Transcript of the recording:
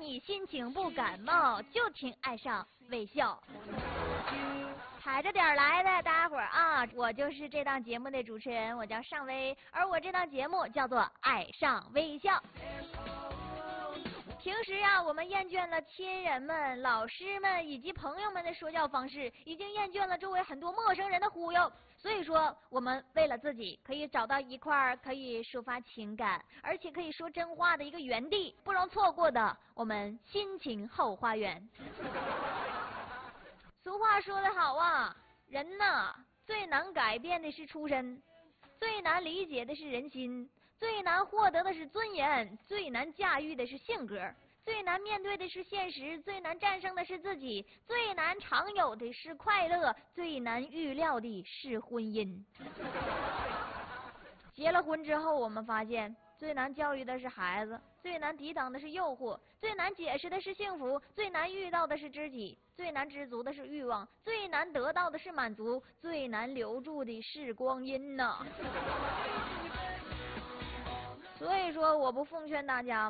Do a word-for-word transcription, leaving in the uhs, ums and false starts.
你心情不感冒，就听爱上微笑。踩着点儿来的大家伙儿啊，我就是这档节目的主持人，我叫尚薇，而我这档节目叫做爱上微笑。平时啊，我们厌倦了亲人们、老师们以及朋友们的说教方式，已经厌倦了周围很多陌生人的忽悠。所以说，我们为了自己可以找到一块可以抒发情感，而且可以说真话的一个园地，不容错过的我们心情后花园。俗话说得好啊，人呐，最难改变的是出身，最难理解的是人心，最难获得的是尊严，最难驾驭的是性格，最难面对的是现实，最难战胜的是自己，最难常有的是快乐，最难预料的是婚姻。结了婚之后，我们发现最难教育的是孩子，最难抵挡的是诱惑，最难解释的是幸福，最难遇到的是知己，最难知足的是欲望，最难得到的是满足，最难留住的是光阴呐。所以说，我不奉劝大家